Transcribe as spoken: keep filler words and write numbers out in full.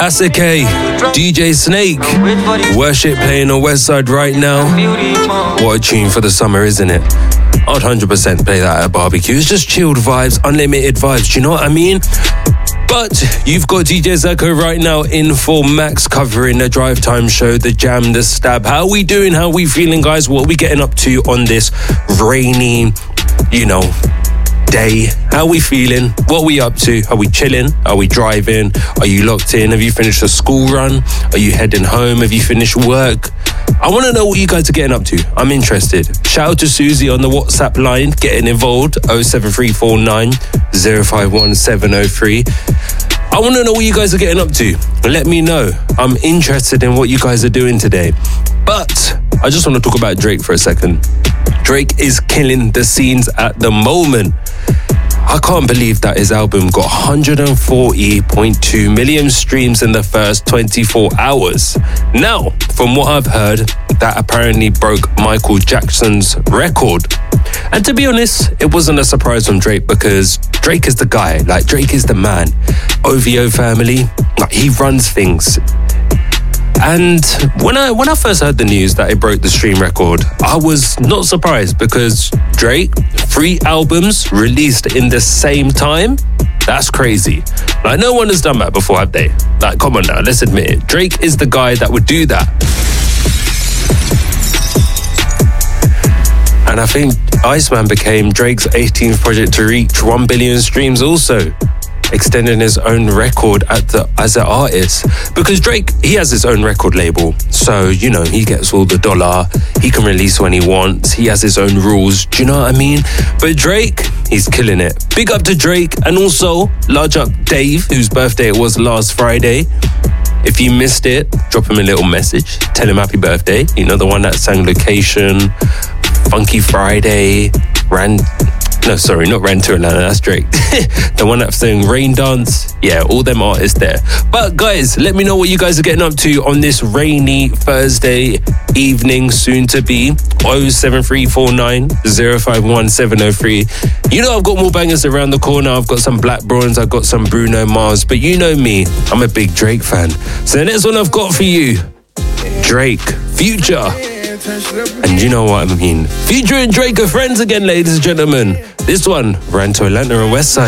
Classic A, D J Snake, Worship playing on Westside right now. What a tune for the summer, isn't it? I'd one hundred percent play that at a barbecue. It's just chilled vibes, unlimited vibes, do you know what I mean? But you've got D J Zako right now in for Max, covering the Drive Time show, the Jam, the Stab. How are we doing? How are we feeling, guys? What are we getting up to on this rainy, you know, day? How are we feeling? What are we up to? Are we chilling? Are we driving? Are you locked in? Have you finished a school run? Are you heading home? Have you finished work? I want to know what you guys are getting up to. I'm interested. Shout out to Susie on the WhatsApp line getting involved. oh seven three four nine oh five one seven oh three. I want to know what you guys are getting up to. Let me know. I'm interested in what you guys are doing today. But I just want to talk about Drake for a second. Drake is killing the scenes at the moment. I can't believe that his album got one hundred forty point two million streams in the first twenty-four hours. Now, from what I've heard, that apparently broke Michael Jackson's record. And to be honest, it wasn't a surprise from Drake, because Drake is the guy. Like, Drake is the man. O V O family, like, he runs things. And when I when I first heard the news that it broke the stream record, I was not surprised, because Drake, three albums released in the same time? That's crazy. Like, no one has done that before, have they? Like, come on now, let's admit it. Drake is the guy that would do that. And I think Iceman became Drake's eighteenth project to reach one billion streams also, extending his own record at the, as an artist. Because Drake, he has his own record label. So, you know, he gets all the dollar. He can release when he wants. He has his own rules. Do you know what I mean? But Drake, he's killing it. Big up to Drake. And also, large up Dave, whose birthday it was last Friday. If you missed it, drop him a little message. Tell him happy birthday. You know, the one that sang Location, Funky Friday, Ran... No, sorry, not Ran to Atlanta, that's Drake. The one that sang Rain Dance. Yeah, all them artists there. But guys, let me know what you guys are getting up to on this rainy Thursday evening, soon to be. oh seven three four nine oh five one seven oh three. You know I've got more bangers around the corner. I've got some Black Bronze, I've got some Bruno Mars. But you know me, I'm a big Drake fan. So the next one I've got for you, Drake, Future. And you know what I mean. Future and Drake are friends again, ladies and gentlemen. This one, Ran to Atlanta on Westside.